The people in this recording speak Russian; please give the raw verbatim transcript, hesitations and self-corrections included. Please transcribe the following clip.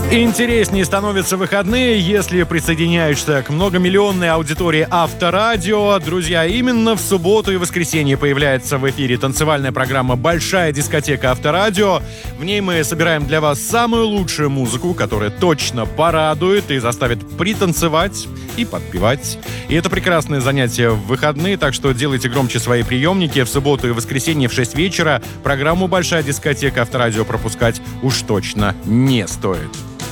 Интереснее становятся выходные, если присоединяешься к многомиллионной аудитории Авторадио. Друзья, именно в субботу и воскресенье появляется в эфире танцевальная программа «Большая дискотека Авторадио». В ней мы собираем для вас самую лучшую музыку, которая точно порадует и заставит пританцевать и подпевать. И это прекрасное занятие в выходные, так что делайте громче свои приемники. В субботу и воскресенье в шесть вечера программу «Большая дискотека Авторадио» пропускать уж точно не стоит.